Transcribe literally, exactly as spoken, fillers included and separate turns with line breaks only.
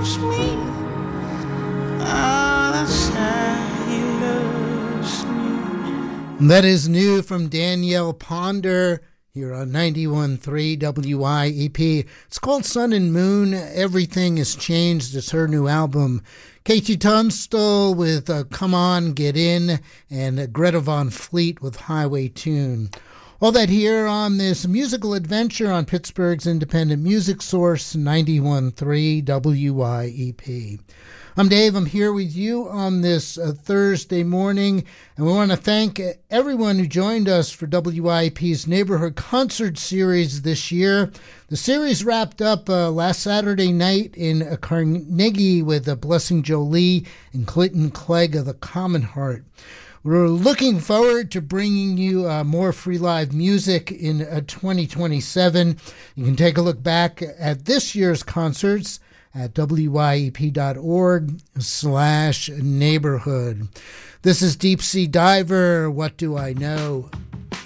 loves me. Ah, that's how he loves me.
That is new from Danielle Ponder here on ninety-one point three W I E P. It's called Sun and Moon. Everything has changed. It's her new album. Katie Tunstall with uh, Come On, Get In, and uh, Greta Van Fleet with Highway Tune. All that here on this musical adventure on Pittsburgh's independent music source, ninety-one point three W I E P. I'm Dave. I'm here with you on this uh, Thursday morning, and we want to thank everyone who joined us for W I E P's Neighborhood Concert Series this year. The series wrapped up uh, last Saturday night in uh, Carnegie with uh, Blessing Jolie and Clinton Clegg of the Common Heart. We're looking forward to bringing you uh, more free live music in uh, twenty twenty-seven. You can take a look back at this year's concerts at W I E P dot org slash neighborhood. This is Deep Sea Diver, What Do I Know?